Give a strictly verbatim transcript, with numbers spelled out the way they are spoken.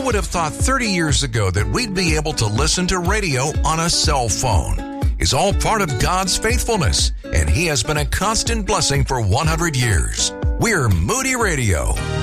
would have thought thirty years ago that we'd be able to listen to radio on a cell phone is all part of God's faithfulness, and He has been a constant blessing for one hundred years. We're Moody Radio.